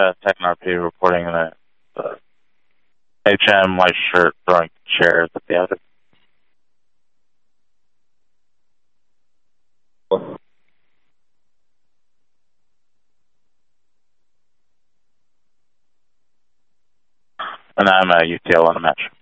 TechNRP reporting the HM white shirt throwing chairs at the attic. And I'm a UTL on a match.